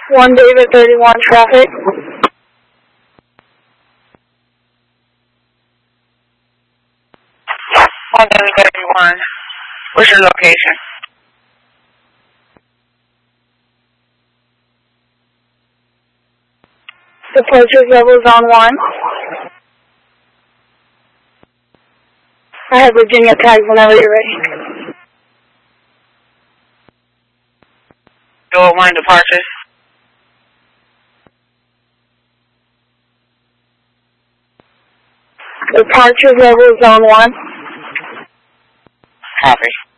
1 David 31 traffic. 1 David 31. What's your location? Departure level zone 1. I have Virginia tags whenever you're ready. Door 1 departure. Departure level zone 1. Copy.